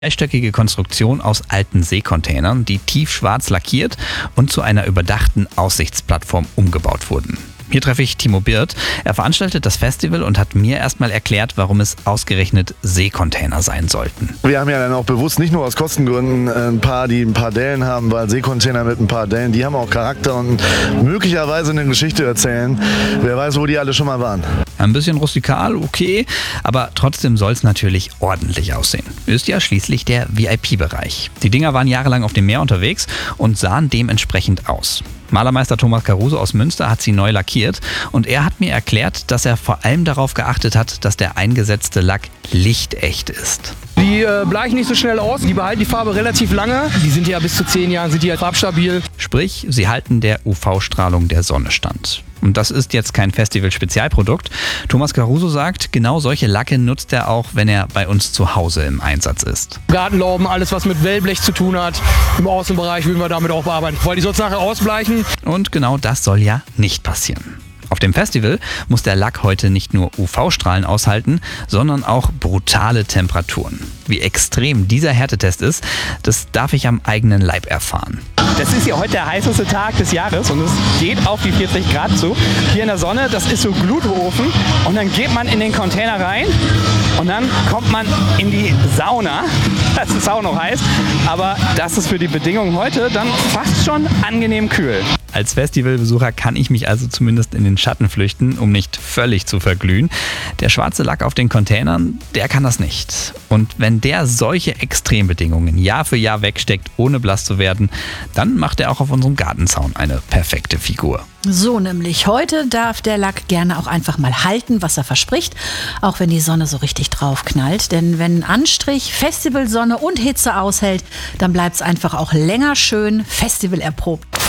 Dreistöckige Konstruktion aus alten Seekontainern, die tiefschwarz lackiert und zu einer überdachten Aussichtsplattform umgebaut wurden. Hier treffe ich Timo Birth. Er veranstaltet das Festival und hat mir erstmal erklärt, warum es ausgerechnet Seekontainer sein sollten. Wir haben ja dann auch bewusst nicht nur aus Kostengründen ein paar, die ein paar Dellen haben, weil Seekontainer mit ein paar Dellen, die haben auch Charakter und möglicherweise eine Geschichte erzählen. Wer weiß, wo die alle schon mal waren. Ein bisschen rustikal, okay, aber trotzdem soll es natürlich ordentlich aussehen. Ist ja schließlich der VIP-Bereich. Die Dinger waren jahrelang auf dem Meer unterwegs und sahen dementsprechend aus. Malermeister Thomas Caruso aus Münster hat sie neu lackiert und er hat mir erklärt, dass er vor allem darauf geachtet hat, dass der eingesetzte Lack lichtecht ist. Die bleichen nicht so schnell aus, die behalten die Farbe relativ lange. Die sind ja bis zu 10 Jahren sind die farbstabil. Sprich, sie halten der UV-Strahlung der Sonne stand. Und das ist jetzt kein Festival-Spezialprodukt. Thomas Caruso sagt, genau solche Lacke nutzt er auch, wenn er bei uns zu Hause im Einsatz ist. Gartenlauben, alles was mit Wellblech zu tun hat, im Außenbereich würden wir damit auch bearbeiten, weil die sonst nachher ausbleichen. Und genau das soll ja nicht passieren. Auf dem Festival muss der Lack heute nicht nur UV-Strahlen aushalten, sondern auch brutale Temperaturen. Wie extrem dieser Härtetest ist, das darf ich am eigenen Leib erfahren. Das ist ja heute der heißeste Tag des Jahres und es geht auf die 40 Grad zu. Hier in der Sonne, das ist so Glutofen und dann geht man in den Container rein und dann kommt man in die Sauna. Das ist auch noch heiß, aber das ist für die Bedingungen heute dann fast schon angenehm kühl. Als Festivalbesucher kann ich mich also zumindest in den Schatten flüchten, um nicht völlig zu verglühen. Der schwarze Lack auf den Containern, der kann das nicht. Und wenn der solche Extrembedingungen Jahr für Jahr wegsteckt, ohne blass zu werden, dann macht er auch auf unserem Gartenzaun eine perfekte Figur. So nämlich. Heute darf der Lack gerne auch einfach mal halten, was er verspricht, auch wenn die Sonne so richtig drauf knallt. Denn wenn Anstrich, Festivalsonne und Hitze aushält, dann bleibt es einfach auch länger schön festivalerprobt.